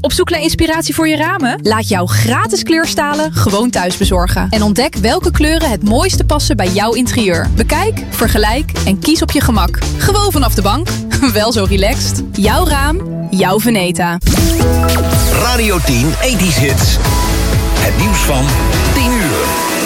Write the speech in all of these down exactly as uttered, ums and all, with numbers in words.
Op zoek naar inspiratie voor je ramen? Laat jouw gratis kleurstalen gewoon thuis bezorgen. En ontdek welke kleuren het mooiste passen bij jouw interieur. Bekijk, vergelijk en kies op je gemak. Gewoon vanaf de bank. Wel zo relaxed. Jouw raam, jouw Veneta. Radio tien, ethisch hits. Het nieuws van tien uur.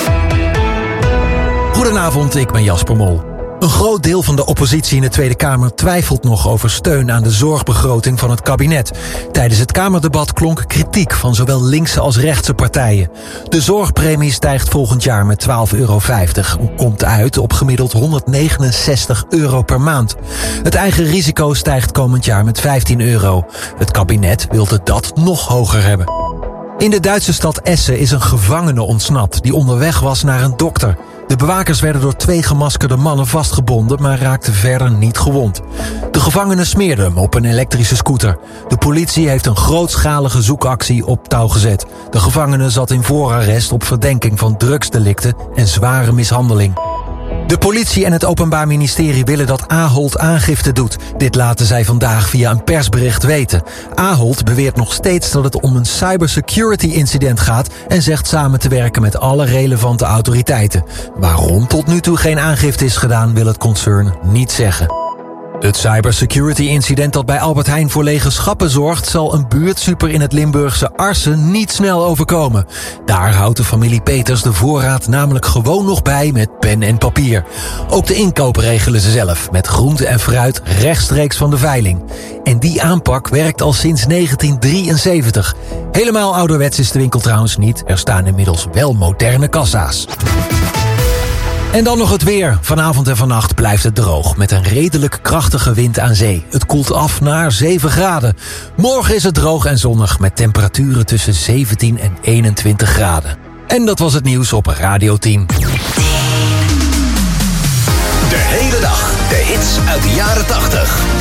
Goedenavond, ik ben Jasper Mol. Een groot deel van de oppositie in de Tweede Kamer twijfelt nog over steun aan de zorgbegroting van het kabinet. Tijdens het Kamerdebat klonk kritiek van zowel linkse als rechtse partijen. De zorgpremie stijgt volgend jaar met twaalf euro vijftig en komt uit op gemiddeld honderdnegenenzestig euro per maand. Het eigen risico stijgt komend jaar met vijftien euro. Het kabinet wilde dat nog hoger hebben. In de Duitse stad Essen is een gevangene ontsnapt die onderweg was naar een dokter. De bewakers werden door twee gemaskerde mannen vastgebonden, maar raakten verder niet gewond. De gevangene smeerde hem op een elektrische scooter. De politie heeft een grootschalige zoekactie op touw gezet. De gevangene zat in voorarrest op verdenking van drugsdelicten en zware mishandeling. De politie en het Openbaar Ministerie willen dat Ahold aangifte doet. Dit laten zij vandaag via een persbericht weten. Ahold beweert nog steeds dat het om een cybersecurity incident gaat en zegt samen te werken met alle relevante autoriteiten. Waarom tot nu toe geen aangifte is gedaan, wil het concern niet zeggen. Het cybersecurity incident dat bij Albert Heijn voor lege schappen zorgt, zal een buurtsuper in het Limburgse Arsen niet snel overkomen. Daar houdt de familie Peters de voorraad namelijk gewoon nog bij met pen en papier. Ook de inkoop regelen ze zelf, met groente en fruit rechtstreeks van de veiling. En die aanpak werkt al sinds negentien drieënzeventig. Helemaal ouderwets is de winkel trouwens niet. Er staan inmiddels wel moderne kassa's. En dan nog het weer. Vanavond en vannacht blijft het droog met een redelijk krachtige wind aan zee. Het koelt af naar zeven graden. Morgen is het droog en zonnig met temperaturen tussen zeventien en eenentwintig graden. En dat was het nieuws op Radio tien. De hele dag de hits uit de jaren tachtig.